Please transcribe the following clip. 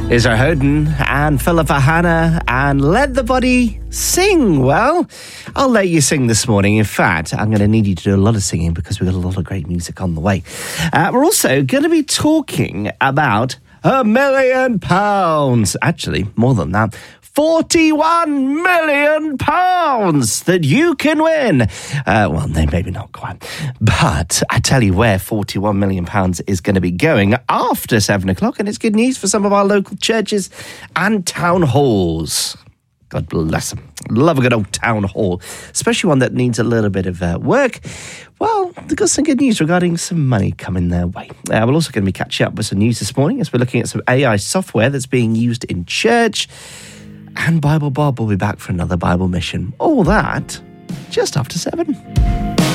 Israel Houghton and Philippa Hanna and Let the Body Sing. Well, I'll let you sing this morning. In fact, I'm going to need you to do a lot of singing because we've got a lot of great music on the way. We're also going to be talking about £1 million. Actually, more than that. £41 million that you can win. Well, no, maybe not quite. But I tell you where £41 million is going to be going after 7 o'clock. And it's good news for some of our local churches and town halls. God bless them. Love a good old town hall, especially one that needs a little bit of work. Well, they've got some good news regarding some money coming their way. We're also going to be catching up with some news this morning as we're looking at some AI software that's being used in church. And Bible Bob will be back for another Bible mission. All that just after 7.